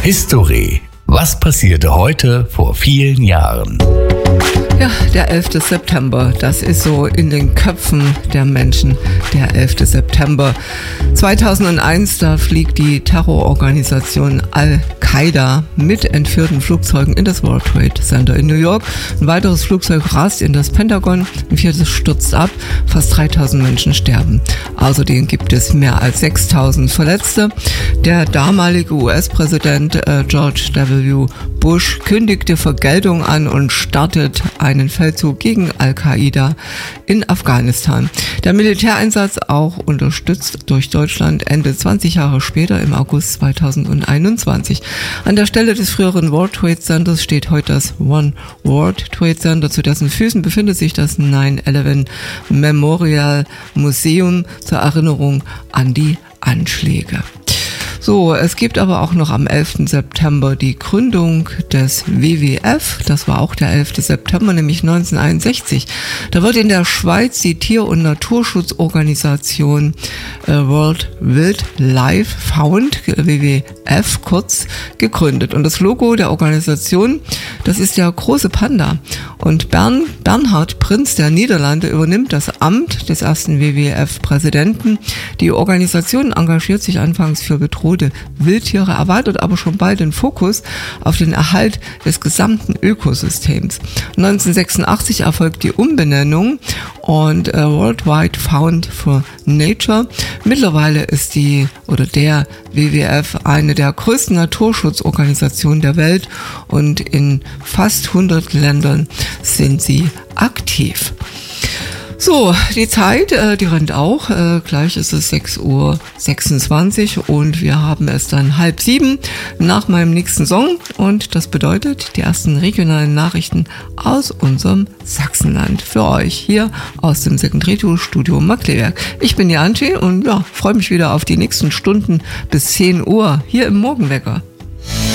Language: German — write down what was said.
History. Was passierte heute vor vielen Jahren? Ja, der 11. September, das ist so in den Köpfen der Menschen, der 11. September. 2001, da fliegt die Terrororganisation Al-Qaida mit entführten Flugzeugen in das World Trade Center in New York. Ein weiteres Flugzeug rast in das Pentagon, ein viertes stürzt ab, fast 3000 Menschen sterben. Außerdem gibt es mehr als 6000 Verletzte. Der damalige US-Präsident George W. Bush kündigte Vergeltung an und startet einen Feldzug gegen Al-Qaida in Afghanistan. Der Militäreinsatz, auch unterstützt durch Deutschland, endet 20 Jahre später im August 2021. An der Stelle des früheren World Trade Centers steht heute das One World Trade Center, zu dessen Füßen befindet sich das 9/11 Memorial Museum zur Erinnerung an die Anschläge. So, es gibt aber auch noch am 11. September die Gründung des WWF. Das war auch der 11. September, nämlich 1961. Da wird in der Schweiz die Tier- und Naturschutzorganisation World Wildlife Fund, WWF kurz, gegründet. Und das Logo der Organisation, das ist der große Panda. Und Bernhard Prinz der Niederlande übernimmt das Amt des ersten WWF-Präsidenten. Die Organisation engagiert sich anfangs für bedrohte Wildtiere, erweitert aber schon bald den Fokus auf den Erhalt des gesamten Ökosystems. 1986 erfolgt die Umbenennung und Worldwide Fund for Nature. Mittlerweile ist der WWF eine der größten Naturschutzorganisationen der Welt und in fast 100 Ländern sind sie aktiv. So, die Zeit, die rennt auch. Gleich ist es 6:26 Uhr und wir haben es dann 6:30 nach meinem nächsten Song. Und das bedeutet die ersten regionalen Nachrichten aus unserem Sachsenland für euch hier aus dem Second Reto Studio Markkleeberg. Ich bin die Antje und freue mich wieder auf die nächsten Stunden bis 10 Uhr hier im Morgenwecker.